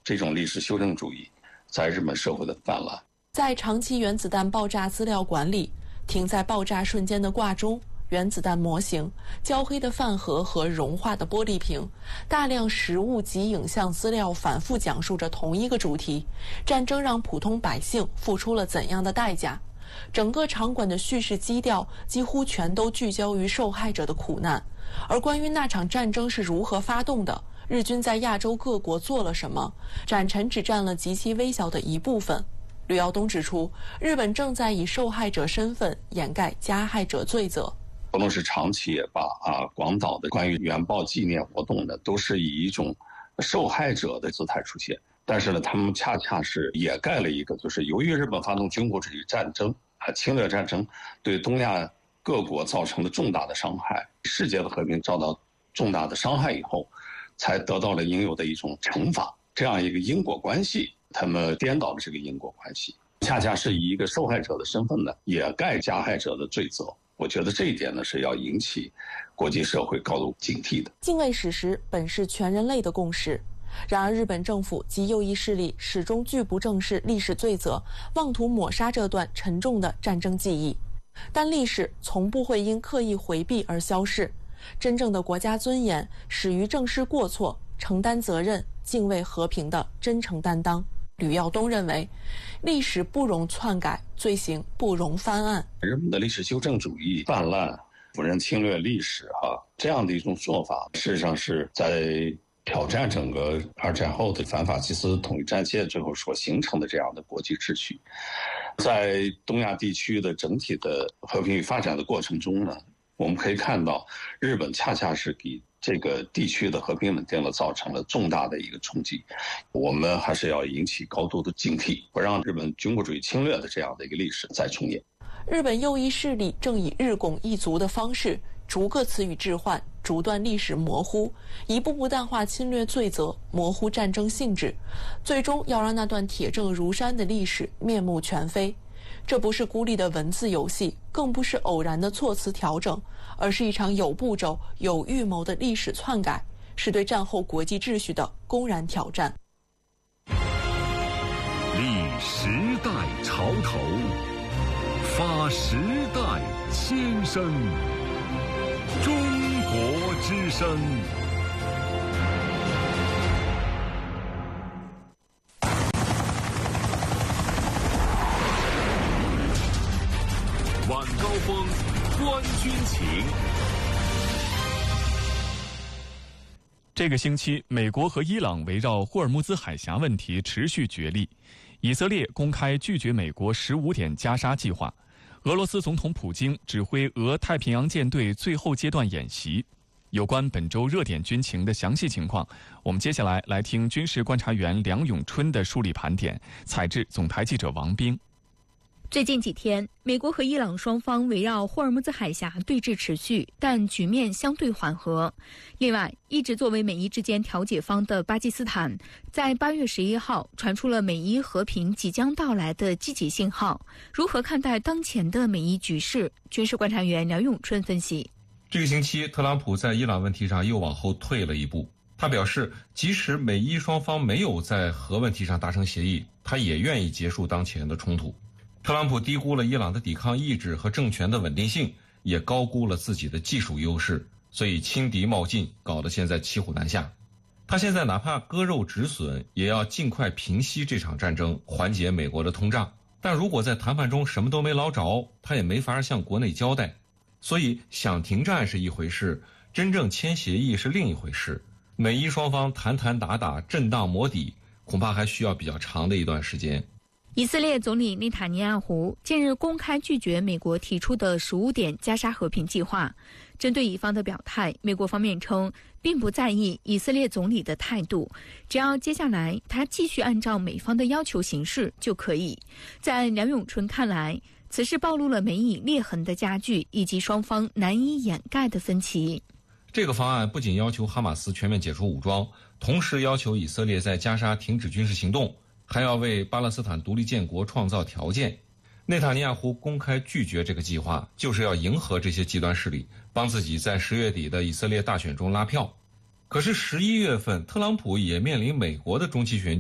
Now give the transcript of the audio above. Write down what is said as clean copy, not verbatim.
这种历史修正主义在日本社会的泛滥。 在长期原子弹爆炸资料馆里，停在爆炸瞬间的挂钟、原子弹模型、焦黑的饭盒和融化的玻璃瓶，大量实物及影像资料反复讲述着同一个主题：战争让普通百姓付出了怎样的代价。整个场馆的叙事基调几乎全都聚焦于受害者的苦难，而关于那场战争是如何发动的，日军在亚洲各国做了什么，展陈只占了极其微小的一部分。吕耀东指出，日本正在以受害者身份掩盖加害者罪责。 俄罗斯长期也把广岛的关于原爆纪念活动呢，都是以一种受害者的姿态出现。但是呢，他们恰恰是掩盖了一个，就是由于日本发动军国主义战争侵略战争，对东亚各国造成了重大的伤害，世界的和平遭到重大的伤害以后，才得到了应有的一种惩罚，这样一个因果关系。他们颠倒了这个因果关系，恰恰是以一个受害者的身份呢，掩盖加害者的罪责。我觉得这一点呢，是要引起国际社会高度警惕的。 敬畏史实本是全人类的共识，然而日本政府及右翼势力始终拒不正视历史罪责，妄图抹杀这段沉重的战争记忆。但历史从不会因刻意回避而消逝，真正的国家尊严始于正视过错、承担责任、敬畏和平的真诚担当。吕耀东认为，历史不容篡改，罪行不容翻案。 日本的历史修正主义泛滥，否认侵略历史这样的一种做法，事实上是在挑战整个二战后的反法西斯统一战线最后所形成的这样的国际秩序。在东亚地区的整体的和平与发展的过程中呢，我们可以看到，日本恰恰是给这个地区的和平稳定造成了重大的一个冲击。我们还是要引起高度的警惕，不让日本军国主义侵略的这样的一个历史再重演。 日本右翼势力正以日拱一卒的方式，逐个词语置换，逐段历史模糊，一步步淡化侵略罪责，模糊战争性质，最终要让那段铁证如山的历史面目全非。这不是孤立的文字游戏，更不是偶然的措辞调整，而是一场有步骤、有预谋的历史篡改，是对战后国际秩序的公然挑战。 立时代潮头，发时代千声，中国之声。晚高峰，观军情。 这个星期，美国和伊朗围绕霍尔木兹海峡问题持续角力。以色列公开拒绝美国15点加沙计划。俄罗斯总统普京指挥俄太平洋舰队最后阶段演习。有关本周热点军情的详细情况，我们接下来来听军事观察员梁永春的梳理盘点，采制总台记者王冰。 最近几天，美国和伊朗双方围绕霍尔木兹海峡对峙持续，但局面相对缓和。另外，一直作为美伊之间调解方的巴基斯坦，在8月11号传出了美伊和平即将到来的积极信号。如何看待当前的美伊局势？军事观察员梁永春分析。 这个星期，特朗普在伊朗问题上又往后退了一步。他表示，即使美伊双方没有在核问题上达成协议，他也愿意结束当前的冲突。特朗普低估了伊朗的抵抗意志和政权的稳定性，也高估了自己的技术优势，所以轻敌冒进，搞得现在骑虎难下。他现在哪怕割肉止损，也要尽快平息这场战争，缓解美国的通胀。但如果在谈判中什么都没捞着，他也没法向国内交代。所以想停战是一回事，真正签协议是另一回事。美伊双方谈谈打打，震荡磨底，恐怕还需要比较长的一段时间。 以色列总理内塔尼亚胡近日公开拒绝美国提出的15点加沙和平计划。针对以方的表态，美国方面称并不在意以色列总理的态度，只要接下来他继续按照美方的要求行事就可以。在梁永春看来，此事暴露了美以裂痕的加剧以及双方难以掩盖的分歧。 这个方案不仅要求哈马斯全面解除武装，同时要求以色列在加沙停止军事行动，还要为巴勒斯坦独立建国创造条件。内塔尼亚胡公开拒绝这个计划，就是要迎合这些极端势力，帮自己在10月底的以色列大选中拉票。可是11月份，特朗普也面临美国的中期选举。